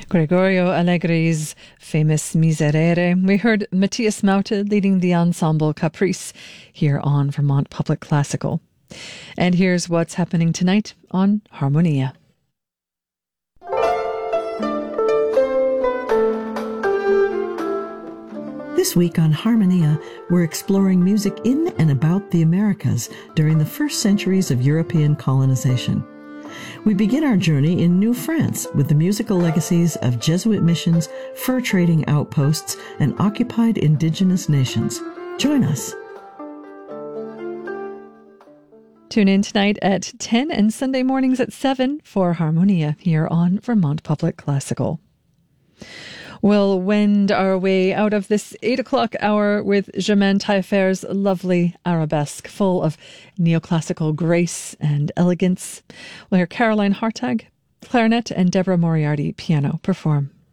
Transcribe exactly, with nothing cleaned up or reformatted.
Gregorio Allegri's famous Miserere. We heard Matthias Maute leading the ensemble Caprice here on Vermont Public Classical. And here's what's happening tonight on Harmonia. This week on Harmonia, we're exploring music in and about the Americas during the first centuries of European colonization. We begin our journey in New France with the musical legacies of Jesuit missions, fur trading outposts, and occupied indigenous nations. Join us. Tune in tonight at ten and Sunday mornings at seven for Harmonia here on Vermont Public Classical. We'll wend our way out of this eight o'clock hour with Germaine Taillefer's lovely arabesque, full of neoclassical grace and elegance. We'll hear Caroline Hartag, clarinet, and Deborah Moriarty, piano, perform